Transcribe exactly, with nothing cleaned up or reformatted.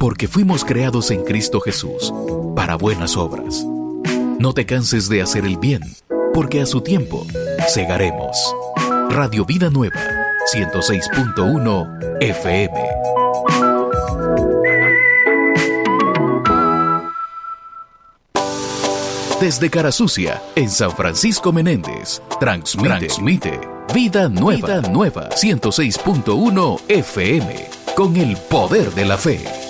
porque fuimos creados en Cristo Jesús para buenas obras. No te canses de hacer el bien, porque a su tiempo segaremos. Radio Vida Nueva, ciento seis punto uno F M. Desde Carasucia, en San Francisco Menéndez, transmite, transmite Vida Nueva, Vida Nueva, ciento seis punto uno F M, con el poder de la fe.